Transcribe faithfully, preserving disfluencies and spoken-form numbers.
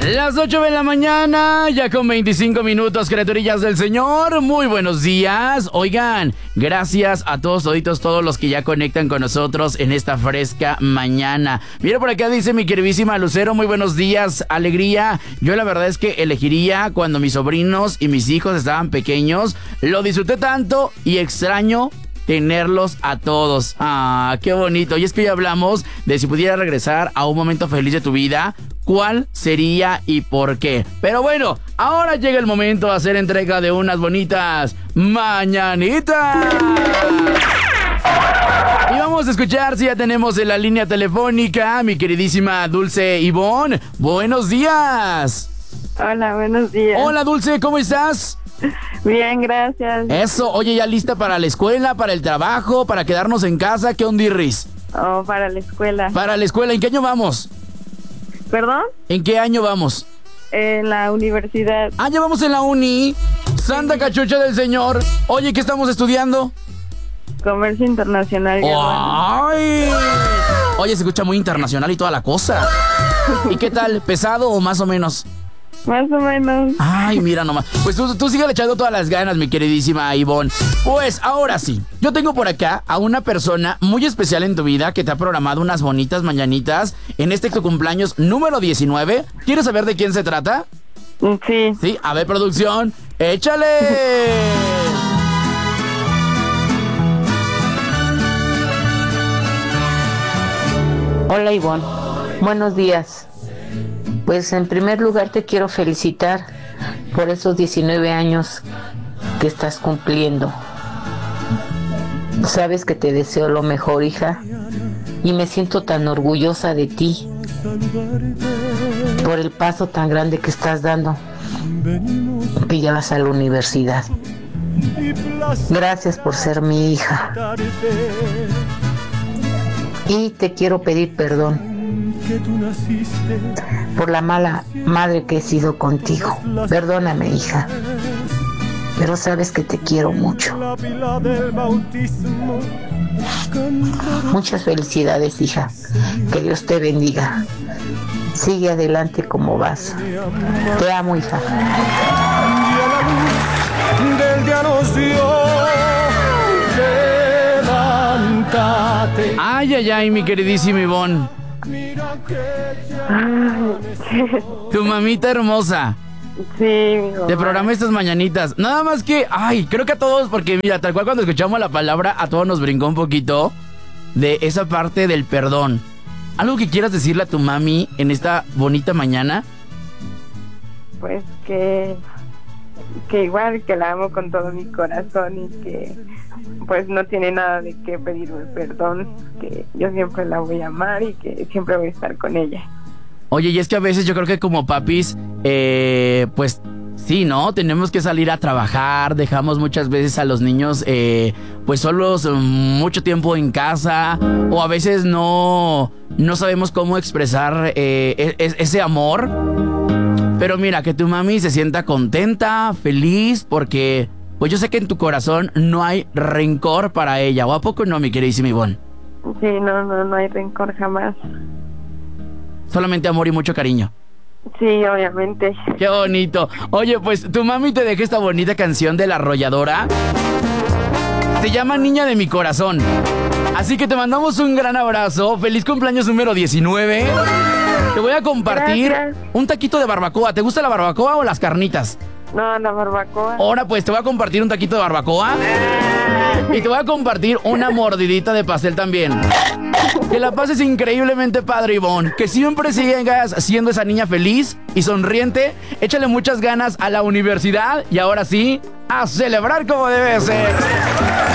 Las ocho de la mañana, ya con veinticinco minutos, criaturillas del Señor. Muy buenos días. Oigan, gracias a todos, toditos, todos los que ya conectan con nosotros en esta fresca mañana. Mira, por acá dice mi queridísima Lucero, muy buenos días, alegría. Yo la verdad es que elegiría cuando mis sobrinos y mis hijos estaban pequeños. Lo disfruté tanto y extraño tenerlos a todos. Ah, qué bonito. Y es que hoy hablamos de si pudiera regresar a un momento feliz de tu vida, ¿cuál sería y por qué? Pero bueno, ahora llega el momento de hacer entrega de unas bonitas mañanitas. Y vamos a escuchar si ya tenemos en la línea telefónica a mi queridísima Dulce Ivonne. Buenos días. Hola, buenos días. Hola, Dulce, ¿cómo estás? Bien, gracias. Eso, oye, ¿ya lista para la escuela, para el trabajo, para quedarnos en casa? ¿Qué ondirris? Oh, para la escuela. Para la escuela, ¿en qué año vamos? ¿Perdón? ¿En qué año vamos? En la universidad. Ah, ya vamos en la uni. Santa Cachucha del Señor. Oye, ¿qué estamos estudiando? Comercio internacional. ¡Ay! Oye, se escucha muy internacional y toda la cosa. ¿Y qué tal? ¿Pesado o más o menos? Más o menos. Ay, mira nomás. Pues tú, tú sigue echando todas las ganas, mi queridísima Ivonne. Pues ahora sí, yo tengo por acá a una persona muy especial en tu vida que te ha programado unas bonitas mañanitas en este tu cumpleaños número diecinueve. ¿Quieres saber de quién se trata? Sí. Sí, a ver, producción, ¡échale! Hola, Ivonne. Buenos días. Pues en primer lugar te quiero felicitar por esos diecinueve años que estás cumpliendo. Sabes que te deseo lo mejor, hija, y me siento tan orgullosa de ti por el paso tan grande que estás dando, que ya vas a la universidad. Gracias por ser mi hija. Y te quiero pedir perdón por la mala madre que he sido contigo. Perdóname, hija, pero sabes que te quiero mucho. Muchas felicidades, hija. Que Dios te bendiga. Sigue adelante como vas. Te amo, hija. Ay, ay, ay, mi queridísima Ivonne. Tu mamita hermosa. Sí, mi mamá. Te programé estas mañanitas. Nada más que, ay, creo que a todos, porque mira, tal cual cuando escuchamos la palabra, a todos nos brincó un poquito de esa parte del perdón. ¿Algo que quieras decirle a tu mami en esta bonita mañana? Pues que que igual que la amo con todo mi corazón y que pues no tiene nada de qué pedirme perdón, que yo siempre la voy a amar y que siempre voy a estar con ella. Oye, y es que a veces yo creo que como papis, eh, pues sí, ¿no? Tenemos que salir a trabajar, dejamos muchas veces a los niños eh, pues solos mucho tiempo en casa, o a veces no, no sabemos cómo expresar eh, es, ese amor. Pero mira, que tu mami se sienta contenta, feliz, porque pues yo sé que en tu corazón no hay rencor para ella. ¿O a poco no, mi queridísima Ivonne? Sí, no, no, no hay rencor jamás. Solamente amor y mucho cariño. Sí, obviamente. ¡Qué bonito! Oye, pues tu mami te deja esta bonita canción de La Arrolladora. Se llama Niña de mi Corazón. Así que te mandamos un gran abrazo. Feliz cumpleaños número diecinueve. Te voy a compartir Gracias. Un taquito de barbacoa. ¿Te gusta la barbacoa o las carnitas? No, la barbacoa. Ahora pues te voy a compartir un taquito de barbacoa. Y te voy a compartir una mordidita de pastel también. Que la pases increíblemente padre, Ivonne. Que siempre sigas siendo esa niña feliz y sonriente. Échale muchas ganas a la universidad. Y ahora sí, a celebrar como debe ser.